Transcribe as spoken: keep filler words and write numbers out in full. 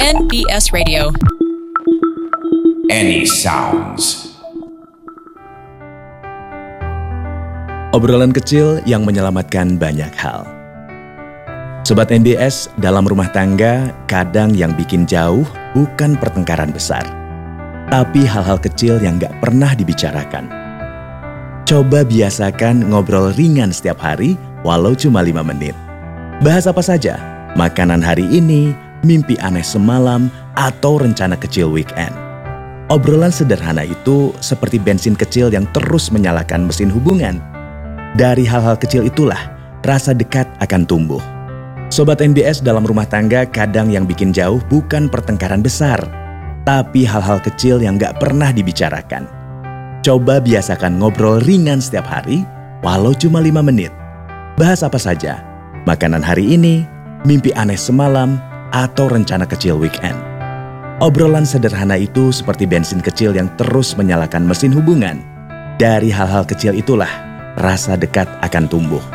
N B S Radio. Any Sounds. Obrolan kecil yang menyelamatkan banyak hal. Sobat N B S, dalam rumah tangga, kadang yang bikin jauh bukan pertengkaran besar, tapi hal-hal kecil yang gak pernah dibicarakan. Coba biasakan ngobrol ringan setiap hari, walau cuma lima menit. Bahas apa saja, makanan hari ini, mimpi aneh semalam, atau rencana kecil weekend. Obrolan sederhana itu seperti bensin kecil yang terus menyalakan mesin hubungan. Dari hal-hal kecil itulah, rasa dekat akan tumbuh. Sobat N B S, dalam rumah tangga kadang yang bikin jauh bukan pertengkaran besar, tapi hal-hal kecil yang gak pernah dibicarakan. Coba biasakan ngobrol ringan setiap hari, walau cuma lima menit. Bahas apa saja, makanan hari ini, mimpi aneh semalam, atau rencana kecil weekend. Obrolan sederhana itu seperti bensin kecil yang terus menyalakan mesin hubungan. Dari hal-hal kecil itulah, rasa dekat akan tumbuh.